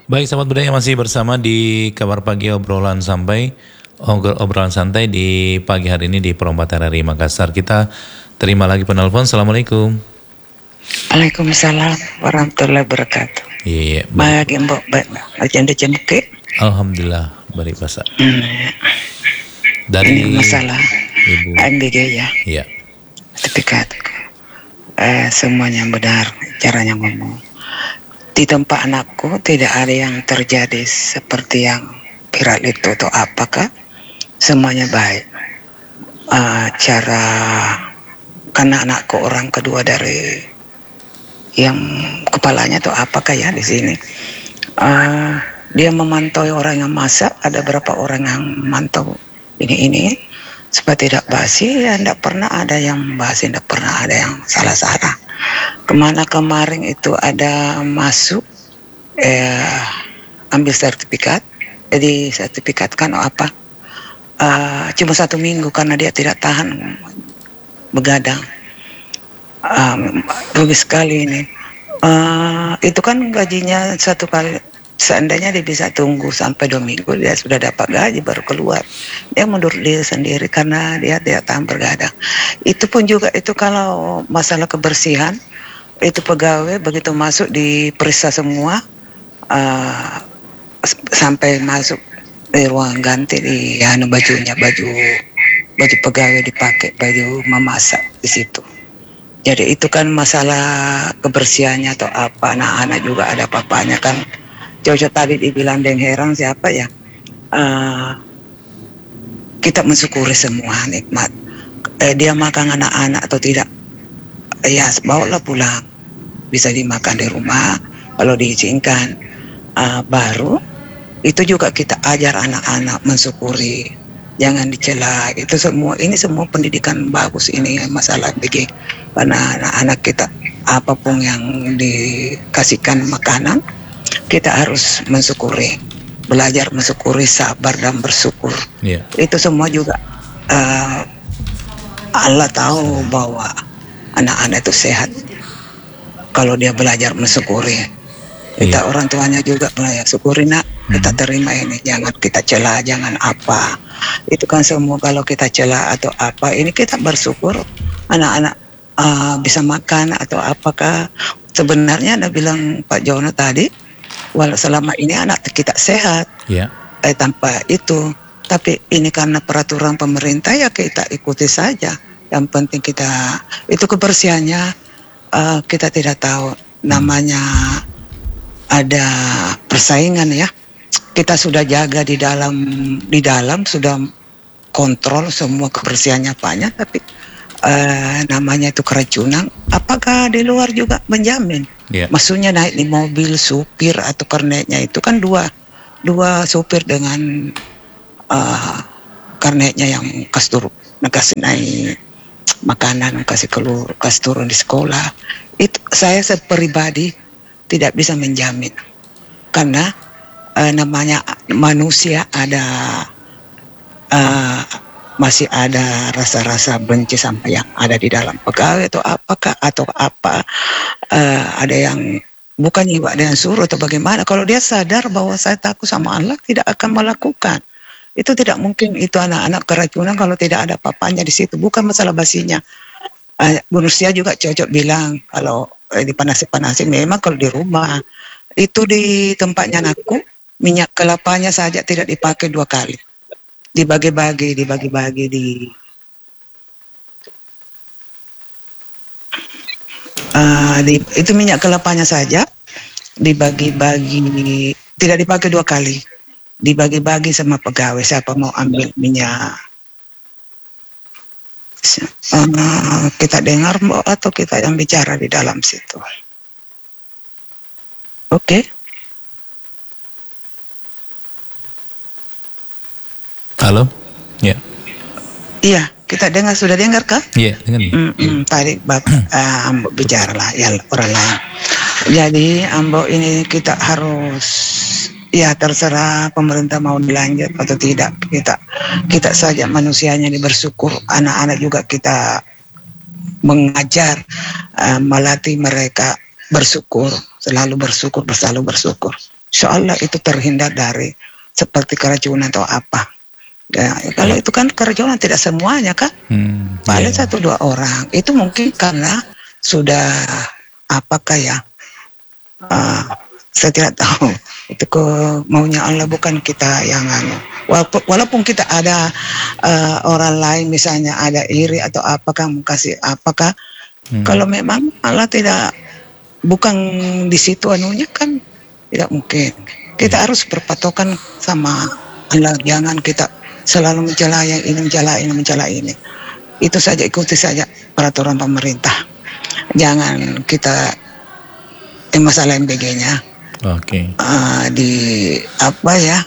Baik, sahabat budaya masih bersama di Kabar Pagi obrolan santai di pagi hari ini di Perempatan RRI Makassar. Kita terima lagi penelpon. Assalamualaikum. Waalaikumsalam warahmatullahi wabarakatuh. Iya, Bagi mbok agenda jemke. Alhamdulillah, baik Pak. Ini masalah Ibu AMBG ya. Iya. Sertifikat. Semuanya benar caranya ngomong. Di tempat anakku tidak ada yang terjadi seperti yang viral itu atau apakah, semuanya baik. Karena anakku orang kedua dari yang kepalanya atau apakah ya di sini. Dia memantau orang yang masak, ada berapa orang yang memantau ini supaya tidak basi, ya tidak pernah ada yang basi, tidak pernah ada yang salah-salah. Kemarin itu ada masuk ambil sertifikat, jadi sertifikat kan cuma 1 minggu karena dia tidak tahan begadang. Rugi sekali ini. Itu kan gajinya 1 kali, seandainya dia bisa tunggu sampai 2 minggu dia sudah dapat gaji baru keluar. Dia mundur diri sendiri karena dia tidak tahan bergadang. Itu pun juga itu kalau masalah kebersihan, itu pegawai begitu masuk diperiksa semua, sampai masuk di ruang ganti di bajunya, baju pegawai dipakai, baju memasak di situ. Jadi itu kan masalah kebersihannya atau apa, anak-anak juga ada papanya kan. Jojo tadi dibilang deng heran siapa ya, kita mensyukuri semua nikmat. Dia makan anak-anak atau tidak, ya bawalah pulang, bisa dimakan di rumah kalau diizinkan. Baru itu juga kita ajar anak-anak mensyukuri, jangan dicela. Itu semua, ini semua pendidikan bagus ini masalah BG. Karena anak-anak kita apapun yang dikasihkan makanan, kita harus mensyukuri, belajar mensyukuri, sabar dan bersyukur. Yeah. Itu semua juga Allah tahu bahwa anak-anak itu sehat kalau dia belajar mensyukuri. Kita orang tuanya juga belajar syukuri, nak, kita terima ini, jangan kita cela, jangan apa. Itu kan semua kalau kita cela atau apa, ini kita bersyukur anak-anak bisa makan atau apakah. Sebenarnya ada bilang Pak Jono tadi, walau selama ini anak kita sehat, tanpa itu. Tapi ini karena peraturan pemerintah, ya kita ikuti saja. Yang penting kita, itu kebersihannya kita tidak tahu, namanya ada persaingan ya. Kita sudah jaga di dalam sudah kontrol semua kebersihannya banyak, tapi namanya itu keracunan. Apakah di luar juga menjamin? Maksudnya naik di mobil supir atau kernetnya itu kan dua supir dengan kernetnya yang kasih naik makanan, kasih keluar, kasih turun di sekolah. Itu saya pribadi tidak bisa menjamin, karena namanya manusia ada masih ada rasa-rasa benci sampai yang ada di dalam pegawai atau apakah atau apa, ada yang bukan jiwa ada yang suruh atau bagaimana. Kalau dia sadar bahwa saya takut sama Allah, tidak akan melakukan. Itu tidak mungkin. Itu anak-anak keracunan kalau tidak ada papanya di situ. Bukan masalah basinya. Manusia juga cocok bilang kalau dipanas-panasin, memang kalau di rumah itu di tempatnya anakku minyak kelapanya saja tidak dipakai 2 kali, dibagi-bagi itu minyak kelapanya saja dibagi-bagi, tidak dipakai 2 kali, dibagi-bagi sama pegawai siapa mau ambil minyak. Kita dengar atau kita yang bicara di dalam situ. Oke. Halo? Ya. Iya, kita dengar, sudah dengar kah? Iya, dengar. Tadi Ambo bicara lah ya orang lain. Jadi Ambo ini kita harus, ya terserah pemerintah mau dilanjut atau tidak. Kita saja manusianya bersyukur. Anak-anak juga kita mengajar, melatih mereka bersyukur, selalu bersyukur. Insya Allah itu terhindar dari seperti keracunan atau apa. Ya, kalau itu kan keracunan tidak semuanya kan, paling 1-2 orang. Itu mungkin karena sudah apakah ya? Saya tidak tahu. Itu maunya Allah, bukan kita yang walaupun kita ada orang lain misalnya ada iri atau apakah mau kasih apakah, kalau memang Allah tidak bukan di situ anunya kan tidak mungkin. Kita harus berpatokan sama Allah, jangan kita selalu mencela yang ini, mencela ini. Itu saja, ikuti saja peraturan pemerintah. Jangan kita masalah MBG-nya. Di apa ya?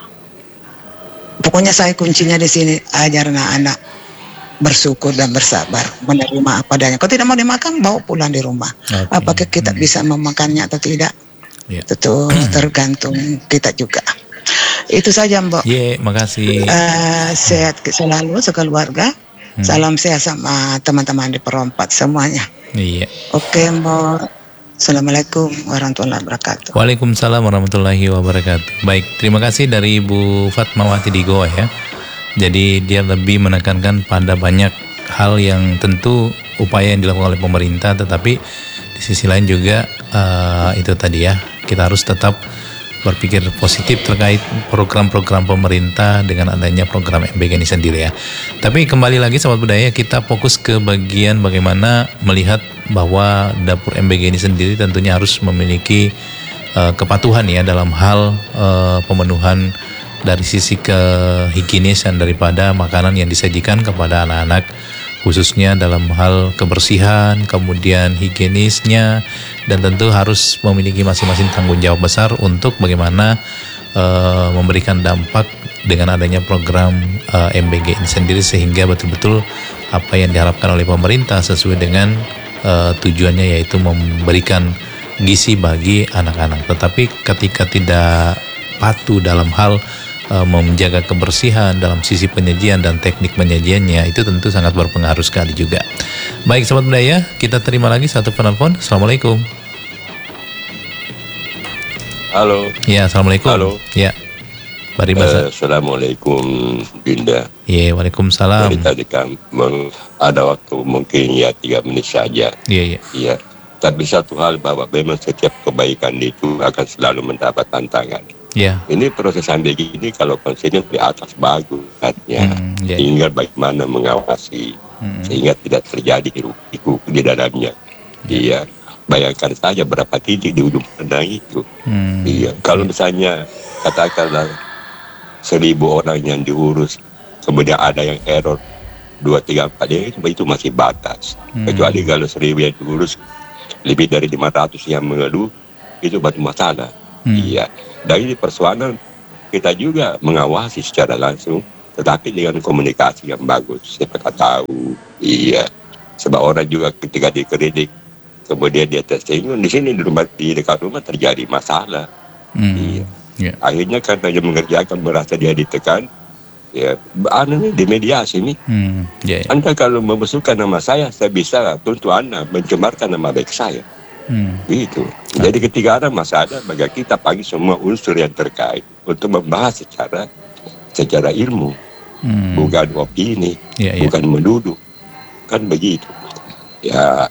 Pokoknya saya kuncinya di sini, ajar anak bersyukur dan bersabar, menerima apa adanya. Kalau tidak mau dimakan, bawa pulang di rumah. Apakah kita bisa memakannya atau tidak? Itu tergantung kita juga. Itu saja, Mbak. Makasih. Sehat selalu sekeluarga. Salam sehat sama teman-teman di Perompak semuanya. Oke, Mbak. Assalamualaikum warahmatullahi wabarakatuh. Waalaikumsalam warahmatullahi wabarakatuh. Baik, terima kasih dari Ibu Fatmawati di Goa ya. Jadi dia lebih menekankan pada banyak hal yang tentu upaya yang dilakukan oleh pemerintah, tetapi di sisi lain juga itu tadi ya, kita harus tetap berpikir positif terkait program-program pemerintah dengan adanya program MBG ini sendiri ya. Tapi kembali lagi sahabat budaya, kita fokus ke bagian bagaimana melihat bahwa dapur MBG ini sendiri tentunya harus memiliki kepatuhan ya dalam hal pemenuhan dari sisi kehigienisan daripada makanan yang disajikan kepada anak-anak, khususnya dalam hal kebersihan, kemudian higienisnya, dan tentu harus memiliki masing-masing tanggung jawab besar untuk bagaimana memberikan dampak dengan adanya program MBG ini sendiri, sehingga betul-betul apa yang diharapkan oleh pemerintah sesuai dengan tujuannya, yaitu memberikan gizi bagi anak-anak. Tetapi ketika tidak patuh dalam hal menjaga kebersihan dalam sisi penyajian dan teknik penyajiannya, itu tentu sangat berpengaruh sekali juga. Baik sahabat budaya, kita terima lagi satu penelpon. Assalamualaikum. Halo. Ya, assalamualaikum. Halo. Ya, Bari Basa. Assalamualaikum Dinda. Ya, waalaikumsalam. Dari tadi kan ada waktu mungkin ya 3 menit saja. Iya. Tapi satu hal, bahwa memang setiap kebaikan itu akan selalu mendapat tantangan. Ini proses MBG ini kalau konsepnya di atas bagus artinya, sehingga bagaimana mengawasi sehingga tidak terjadi hiruk-pikuk di dalamnya. Iya, bayangkan saja berapa titik di ujung pandang itu. Iya, kalau misalnya katakanlah 1.000 orang yang diurus, kemudian ada yang error 2, 3, 4, itu masih batas. Kecuali kalau 1.000 yang diurus lebih dari 500 yang mengeluh, itu baru masalah. Iya, dari persoalan kita juga mengawasi secara langsung, tetapi dengan komunikasi yang bagus. Siapa tahu, iya, sebab orang juga ketika dikritik kemudian dia tersinggung, di sini di dekat rumah terjadi masalah. Iya. Akhirnya karena dia mengerjakan merasa dia ditekan, ya, dimediasi nih. Anda kalau membesarkan nama saya bisa tuntut Anda mencemarkan nama baik saya. Begitu. Jadi ketika ada masalah, bagi kita panggil semua unsur yang terkait untuk membahas secara ilmu, bukan opini, bukan menuduh, kan begitu. Ya,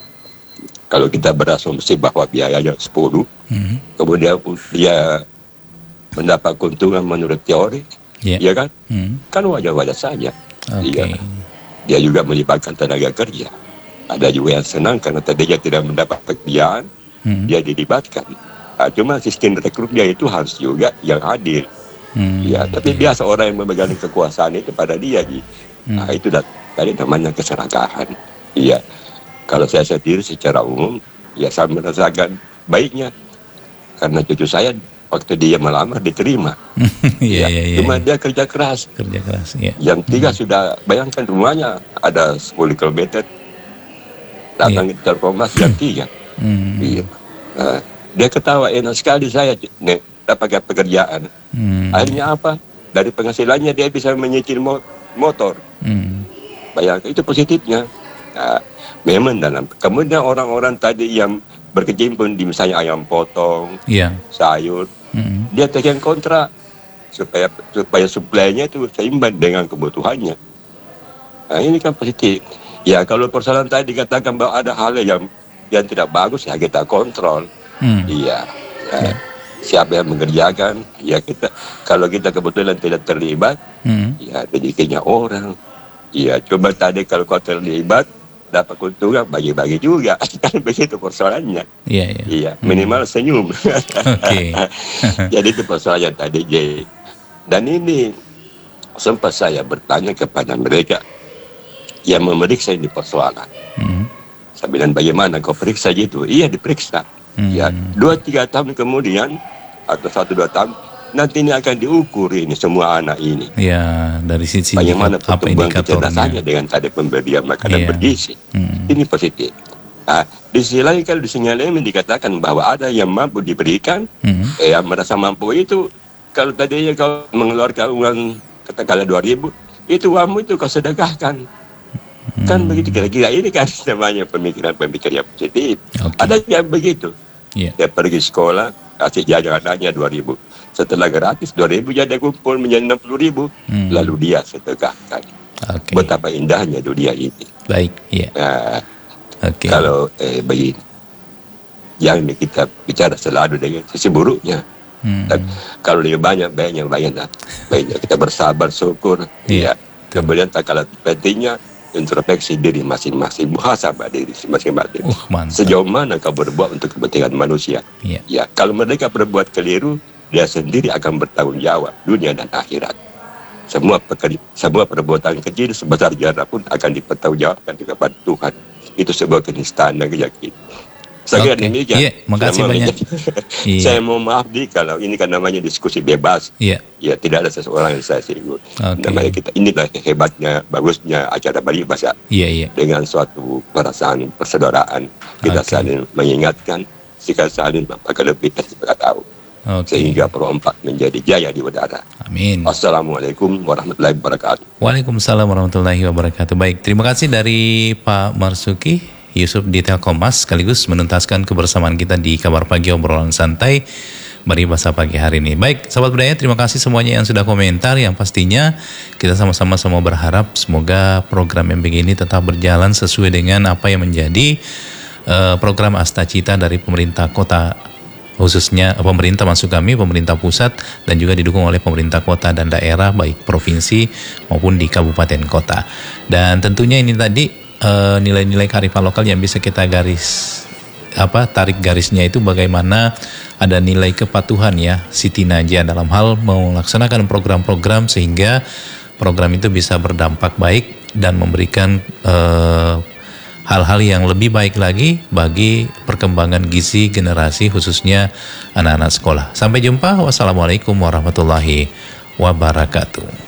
kalau kita berasumsi bahwa biayanya 10, kemudian dia mendapat keuntungan menurut teori, ya kan? Kan wajar-wajar saja. Iya. Dia juga melibatkan tenaga kerja. Ada juga yang senang karena tadinya tidak mendapat pekerjaan, dia dilibatkan. Cuma sistem rekrut dia itu harus juga yang adil. Ya, tapi biasa orang yang memegang kekuasaan itu pada dia. Itu tadi namanya keserakahan. Iya. Kalau saya sendiri secara umum, ya saya merasakan baiknya. Karena cucu saya waktu dia melamar diterima. Cuma dia kerja keras. Yang 3 sudah, bayangkan rumahnya ada 10 km. Datang ke Terpomas yang 3. Iya. Dia ketawa, enak sekali saya dapat pekerjaan. Akhirnya apa? Dari penghasilannya dia bisa menyicil motor. Bayangkan, itu positifnya. Memang dalam. Kemudian orang-orang tadi yang berkecimpung di misalnya ayam potong, sayur, Dia tekan kontrak supaya suplainya itu seimbang dengan kebutuhannya. Nah, ini kan positif. Ya, kalau persoalan tadi dikatakan bahwa ada hal yang tidak bagus, ya kita kontrol. Iya. Ya. Siapa yang mengerjakan? Ya kita. Kalau kita kebetulan tidak terlibat, ya rezekinya orang. Iya, coba tadi kalau kau terlibat, dapat keuntungan, bagi-bagi juga. Kan begitu persoalannya. Iya. Minimal senyum. Oke. Jadi itu persoalan tadi, J. Dan ini sempat saya bertanya kepada mereka yang memeriksa ini persoalan. Saya bilang, bagaimana kau periksa gitu? Iya, diperiksa. Ya, 2-3 tahun kemudian atau 1-2 tahun nanti ini akan diukur ini semua anak ini. Ya, dari sisi bagaimana pertumbuhan kecerdasannya dengan tadi pemberian makanan bergizi. Ini positif. Nah, di sisi lain kalau disinyalir dikatakan bahwa ada yang mampu diberikan, yang merasa mampu itu, kalau tadinya kau mengeluarkan uang katakanlah 2.000, itu uangmu itu kau sedekahkan. Kan begitu kira-kira, ini kan namanya pemikiran-pemikiran yang positif. Ada yang begitu. Dia pergi sekolah, kasih jajan anaknya 2.000. Setelah gratis 2.000 jadi kumpul menjadi 60.000. Lalu dia sedekahkan. Betapa indahnya dunia ini. Baik, kalau begini, yang kita bicara selalu dengan sisi buruknya. Kalau lebih banyak kita bersabar, syukur. Kemudian tak kalah pentingnya introspeksi diri masing-masing, muhasabah diri masing-masing. Sejauh mana kau berbuat untuk kepentingan manusia? Ya, kalau mereka berbuat keliru, dia sendiri akan bertanggung jawab dunia dan akhirat. Semua perbuatan kecil sebesar zarah pun akan dipertanggungjawabkan kepada Tuhan. Itu sebuah keniscayaan dan keyakinan. Saya kira demikian. Makasih banyak. Saya mau maaf kalau ini kan namanya diskusi bebas. Ya, tidak ada seseorang yang saya singgung. Namanya kita, inilah hebatnya, bagusnya acara Bali Bahasa. Dengan suatu perasaan persaudaraan, kita saling mengingatkan, jika saling maka lebih kita tahu. Sehingga perompak menjadi jaya di udara. Amin. Assalamualaikum warahmatullahi wabarakatuh. Waalaikumsalam warahmatullahi wabarakatuh. Baik, terima kasih dari Pak Marzuki Yusuf di Telkommas, sekaligus menuntaskan kebersamaan kita di Kabar Pagi Obrolan Santai Bari Bahasa pagi hari ini. Baik, sahabat budaya, terima kasih semuanya yang sudah komentar. Yang pastinya kita sama-sama semua berharap semoga program yang begini tetap berjalan sesuai dengan apa yang menjadi program Asta Cita dari pemerintah kota, khususnya pemerintah pemerintah pusat, dan juga didukung oleh pemerintah kota dan daerah, baik provinsi maupun di kabupaten kota. Dan tentunya ini tadi nilai-nilai kearifan lokal yang bisa kita tarik garisnya itu bagaimana ada nilai kepatuhan ya Siti Najia dalam hal melaksanakan program-program sehingga program itu bisa berdampak baik dan memberikan hal-hal yang lebih baik lagi bagi perkembangan gizi generasi khususnya anak-anak sekolah. Sampai jumpa. Wassalamualaikum warahmatullahi wabarakatuh.